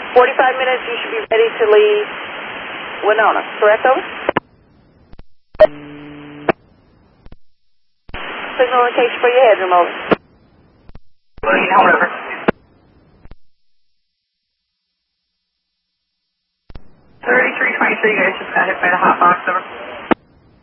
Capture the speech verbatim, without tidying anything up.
forty-five minutes, you should be ready to leave Winona. Correct, over? Signal location for your headroom, over. William, over. thirty-three twenty-three, guys just got hit by the hot box, over.